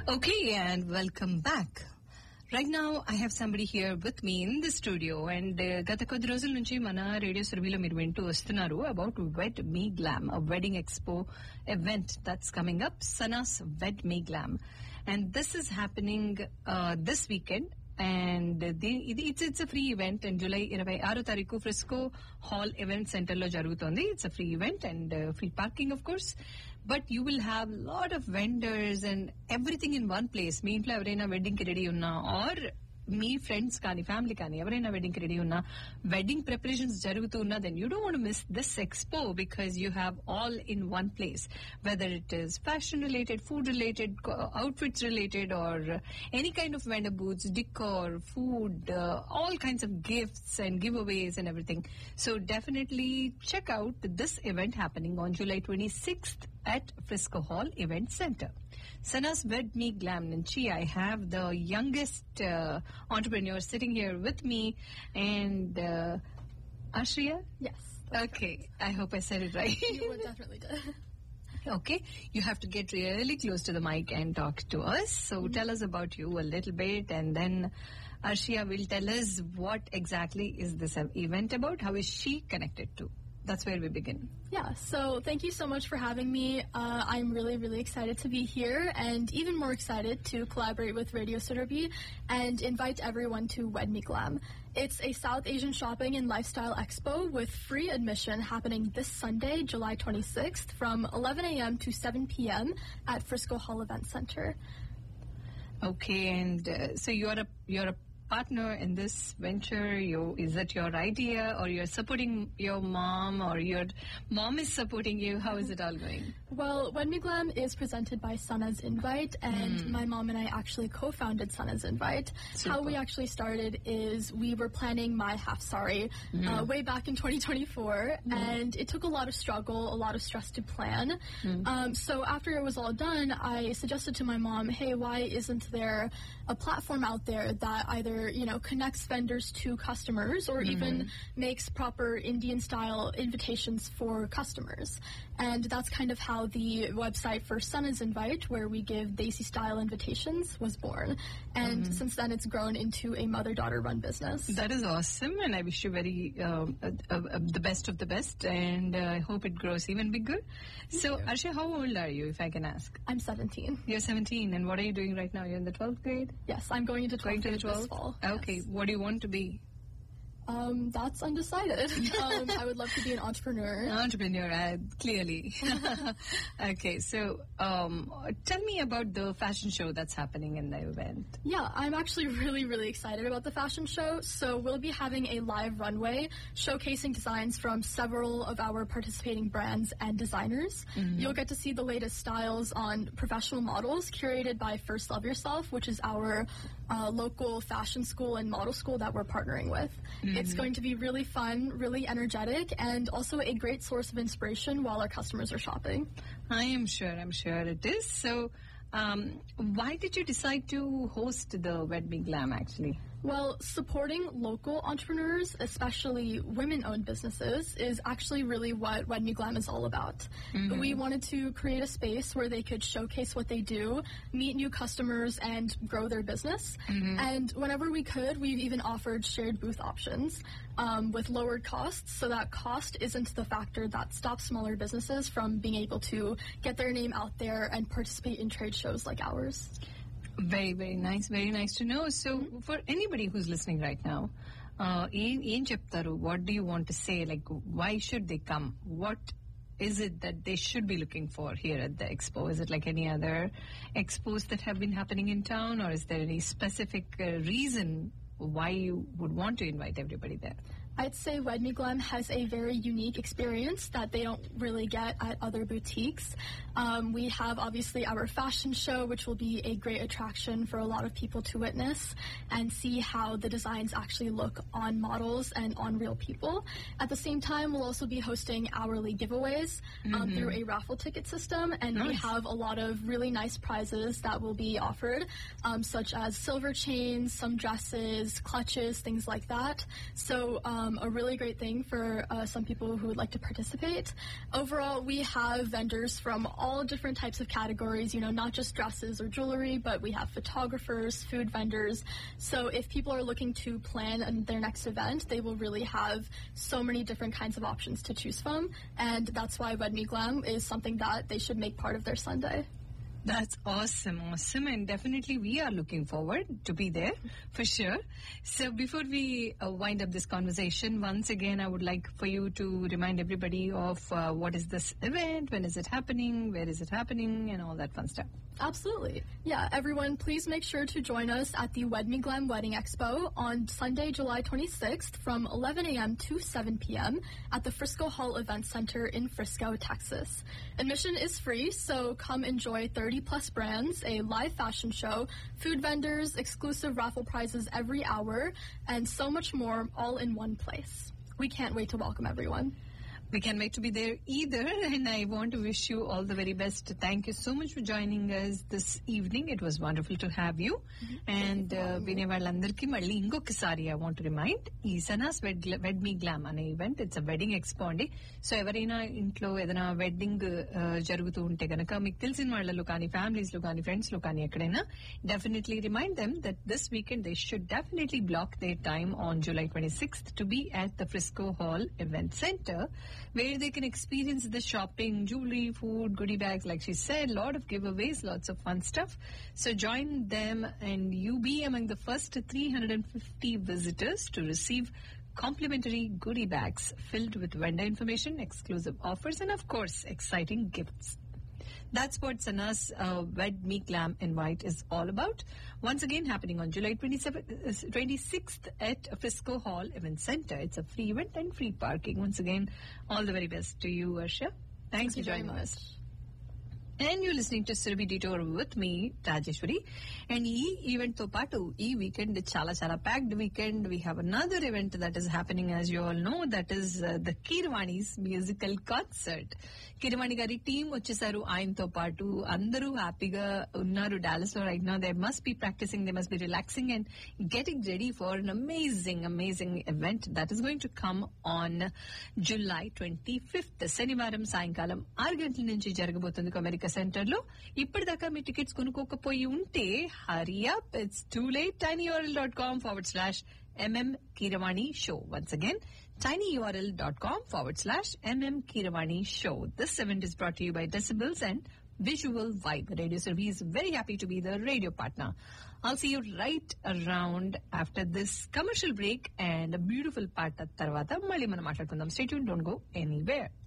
Okay, and welcome back. Right now, I have somebody here with me in the studio, and గత కొద్ది రోజుల నుంచి మన radio సర్వీలో మీరు వింటూ వస్తున్నారు అబౌట్ వెడ్ మీ glam, a wedding expo event that's coming up, Sana's Wed Me Glam, and this is happening this weekend. And it's a free event, and July 26 తారీఖు Frisco Hall Event Center లో జరుగుతోంది. It's a free event and free parking, of course. But you will have lot of vendors and everything in one place. మీ ఇంట్లో ఎవరైనా wedding కి ready ఉన్నా, or me friends కానీ family కానీ ఎవరైనా wedding కి రెడీ ఉన్నా, వెడ్డింగ్ ప్రిపరేషన్స్ జరుగుతూ ఉన్నా, then you don't want to miss this expo because you have all in one place, whether it is fashion related, food related, outfits related, or any kind of vendor booths, decor, food, all kinds of gifts and giveaways and everything. So definitely check out this event happening on July 26th at Frisco Hall Event Center. Sana's Wed Me Glam nunchi I have the youngest entrepreneur sitting here with me, and Ashriya? Yes. Okay, I hope I said it right. You would definitely did. Okay, you have to get really close to the mic and talk to us. So tell us about you a little bit, and then Ashriya will tell us what exactly is this event about. How is she connected to? That's where we begin. Yeah, so thank you so much for having me. I'm really, really excited to be here, and even more excited to collaborate with Radio Surabhi and invite everyone to Wed Me Glam. It's a South Asian shopping and lifestyle expo with free admission happening this Sunday, July 26th from 11 a.m. to 7 p.m. at Frisco Hall Event Center. Okay, and so you're a partner in this venture. Is that your idea, or you're supporting your mom, or your mom is supporting you? How is it all going? Well, Wed Me Glam is presented by Sana's Invite, and my mom and I actually co-founded Sana's Invite. Super. How we actually started is we were planning my half sari way back in 2024, and it took a lot of struggle, a lot of stress to plan. So after it was all done, I suggested to my mom, hey, why isn't there a platform out there that either connects vendors to customers, or even makes proper Indian style invitations for customers. And that's kind of how the website for Sana's Invite, where we give Desi style invitations, was born. And since then it's grown into a mother-daughter run business. That is awesome, and I wish you very the best of the best, and I hope it grows even bigger. So Arsha, how old are you, if I can ask? I'm 17. You're 17, and what are you doing right now? You're in the 12th grade? Yes, I'm going into 12th grade this fall. Okay, Yes. what do you want to be? That's undecided. I would love to be an entrepreneur. Entrepreneur, clearly. Okay, so tell me about the fashion show that's happening in the event. Yeah, I'm actually really, really excited about the fashion show. So we'll be having a live runway showcasing designs from several of our participating brands and designers. You'll get to see the latest styles on professional models curated by First Love Yourself, which is our local fashion school and model school that we're partnering with. It's going to be really fun, really energetic, and also a great source of inspiration while our customers are shopping. I'm sure it is. So, why did you decide to host the Wed Me Glam, actually? Well, supporting local entrepreneurs, especially women-owned businesses, is actually really what Wed Me Glam is all about. We wanted to create a space where they could showcase what they do, meet new customers, and grow their business. And whenever we could, we've even offered shared booth options with lowered costs, so that cost isn't the factor that stops smaller businesses from being able to get their name out there and participate in trade shows like ours. Very, very nice to know. So, for anybody who's listening right now, ఏం చెప్తారు? What do you want to say? Like, why should they come? What is it that they should be looking for here at the expo? Is it like any other expos that have been happening in town, or is there any specific reason why you would want to invite everybody there? I'd say Wed Me Glam has a very unique experience that they don't really get at other boutiques. We have obviously our fashion show, which will be a great attraction for a lot of people to witness and see how the designs actually look on models and on real people. At the same time, we'll also be hosting hourly giveaways through a raffle ticket system, and we have a lot of really nice prizes that will be offered, such as silver chains, some dresses, clutches, things like that. So a really great thing for some people who would like to participate. Overall, we have vendors from all different types of categories, not just dresses or jewelry, but we have photographers, food vendors. So if people are looking to plan their next event, they will really have so many different kinds of options to choose from. And that's why Wed Me Glam is something that they should make part of their Sunday. That's awesome, and definitely we are looking forward to be there for sure. So before we wind up this conversation, once again, I would like for you to remind everybody of what is this event, when is it happening, where is it happening, and all that fun stuff. Absolutely. Yeah, everyone, please make sure to join us at the Wed Me Glam Wedding Expo on Sunday, July 26th from 11 a.m. to 7 p.m. at the Frisco Hall Event Center in Frisco, Texas. Admission is free, so come enjoy 30-plus brands, a live fashion show, food vendors, exclusive raffle prizes every hour, and so much more, all in one place. We can't wait to welcome everyone. We can't wait to be there either, and I want to wish you all the very best. Thank you so much for joining us this evening. It was wonderful to have you. And వినే వాళ్ళందరికీ మళ్ళీ ఇంకొకసారి I want to remind, ఈ సనాస్ వెడ్ మీ glam అనే event it's a wedding expo అండి. So ఎవరైనా ఇంట్లో ఏదైనా వెడ్డింగ్ జరుగుతూ ఉంటే గనక మీకు తెలిసిన వాళ్ళలో కానీ, ఫ్యామిలీస్ లో కానీ, ఫ్రెండ్స్ లో కానీ ఎక్కడైనా definitely remind them that this weekend they should definitely black there time on July 26th to be at the Frisco Hall Event Center, where they can experience the shopping, jewelry, food, goodie bags, like she said, lot of giveaways, lots of fun stuff. So join them and you be among the first 350 visitors to receive complimentary goodie bags filled with vendor information, exclusive offers, and of course, exciting gifts. That's what Sana's Wed Me Glam Invite is all about. Once again, happening on July 26th at Frisco Hall Event Center. It's a free event and free parking. Once again, all the very best to you, Arsha. Thanks for joining us. And you're listening to Surabhi Detour with me, Rajeshwari. And ee event to paatu, ee weekend chala packed weekend. We have another event that is happening, as you all know, that is the Keeravani's musical concert. Keeravani gari team వచ్చేసారు ఆయనతో పాటు. అందరూ హ్యాపీగా ఉన్నారు Dallas లో right now. They must be practicing, they must be relaxing and getting ready for an amazing event that is going to come on July 25th. శనివారం సాయంకాలం 6 గంటల నుంచి జరగబోతుంది అమెరికా సెంటర్ లో. ఇప్పటిదాకా మీ టికెట్స్ కొనుక్కోకపోయి ఉంటే hurry up, it's too late. tinyurl.com/MM Keeravani Show. Once again, tinyurl.com/MM Keeravani Show. This event is brought to you by Decibels and Visual Vibe. Radio Surabhi is very happy to be the radio partner. I'll see you right around after this commercial break and a beautiful part tarvata. Mali mana maatladukundaam. Stay tuned, don't go anywhere.